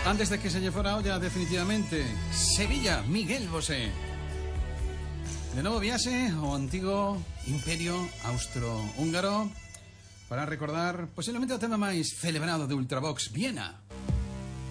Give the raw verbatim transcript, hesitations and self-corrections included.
Antes de que se lle fora a olla definitivamente, Sevilla, Miguel Bosé. De novo viaxe ao antigo Imperio Austro-Húngaro para recordar posiblemente o tema máis celebrado de Ultravox, Viena.